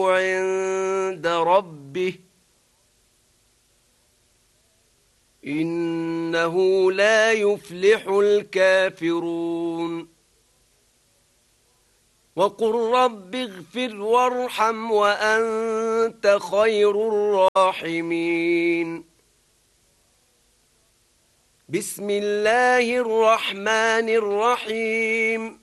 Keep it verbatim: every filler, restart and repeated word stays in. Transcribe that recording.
عند ربه إنه لا يفلح الكافرون وقل رب اغفر وارحم وأنت خير الراحمين بسم الله الرحمن الرحيم